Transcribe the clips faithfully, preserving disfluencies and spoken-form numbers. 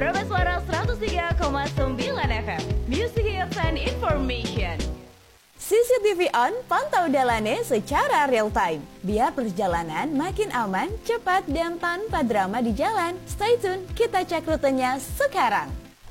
Prameswara seratus tiga koma sembilan F M. Music Hits and Information. C C T V on, pantau Dalane secara real time. Biar perjalanan makin aman, cepat, dan tanpa drama di jalan. Stay tune, kita cek rutenya sekarang.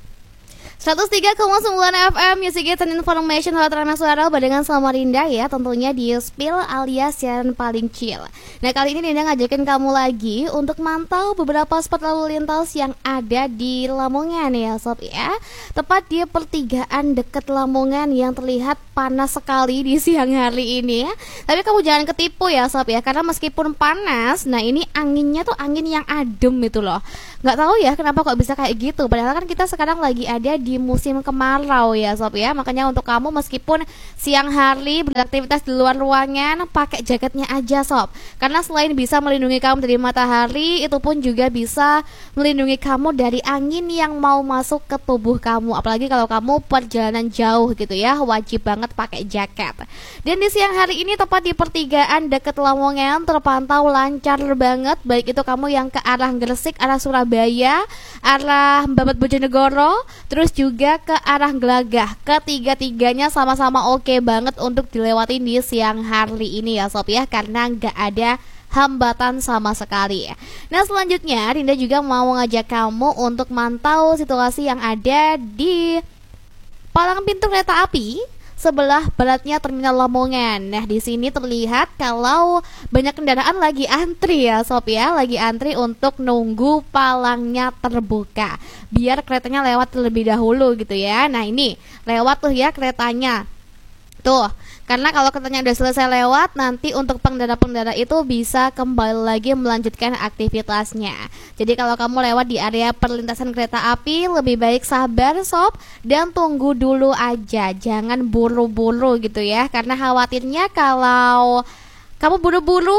seratus tiga koma sembilan F M Music Hits and Information Hot Prameswara barengan sama Rinda ya, tentunya di Spill alias yang paling chill. Nah, kali ini Rinda ngajakin kamu lagi untuk mantau beberapa spot lalu lintas yang ada di Lamongan ya sob ya. Tepat di pertigaan deket Lamongan yang terlihat panas sekali di siang hari ini ya. Tapi kamu jangan ketipu ya sob ya, karena meskipun panas, nah ini anginnya tuh angin yang adem itu loh. Nggak tahu ya kenapa kok bisa kayak gitu, padahal kan kita sekarang lagi ada di musim kemarau ya sob ya. Makanya untuk kamu meskipun siang hari beraktivitas di luar ruangan, pakai jaketnya aja sob, karena selain bisa melindungi kamu dari matahari, itu pun juga bisa melindungi kamu dari angin yang mau masuk ke tubuh kamu. Apalagi kalau kamu perjalanan jauh gitu ya, wajib banget pakai jaket. Dan di siang hari ini tepat di pertigaan deket Lamongan terpantau lancar banget, baik itu kamu yang ke arah Gresik, arah Surabaya, arah Babat Bojonegoro, terus juga ke arah Glagah. Ketiga-tiganya sama-sama oke banget untuk dilewati di siang hari ini ya sob ya, karena nggak ada hambatan sama sekali. Nah, selanjutnya Rinda juga mau ngajak kamu untuk mantau situasi yang ada di palang pintu kereta api sebelah baratnya Terminal Lamongan. Nah, di sini terlihat kalau banyak kendaraan lagi antri ya sob ya, lagi antri untuk nunggu palangnya terbuka biar keretanya lewat terlebih dahulu gitu ya. Nah, ini lewat tuh ya keretanya. Tuh, karena kalau keretanya udah selesai lewat, nanti untuk pengendara-pengendara itu bisa kembali lagi melanjutkan aktivitasnya. Jadi kalau kamu lewat di area perlintasan kereta api, lebih baik sabar sob dan tunggu dulu aja, jangan buru-buru gitu ya. Karena khawatirnya kalau kamu buru-buru,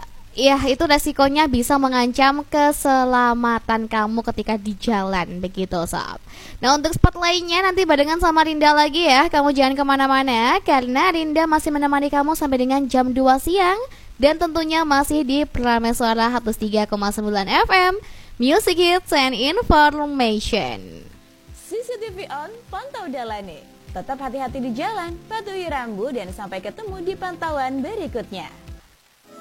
ya itu resikonya bisa mengancam keselamatan kamu ketika di jalan, begitu sob. Nah, untuk spot lainnya nanti barengan sama Rinda lagi ya. Kamu jangan kemana-mana, karena Rinda masih menemani kamu sampai dengan jam dua siang. Dan tentunya masih di Prameswara seratus tiga koma sembilan F M Music Hits and Information. C C T V on, pantau Dalane. Tetap hati-hati di jalan, patuhi rambu, dan sampai ketemu di pantauan berikutnya.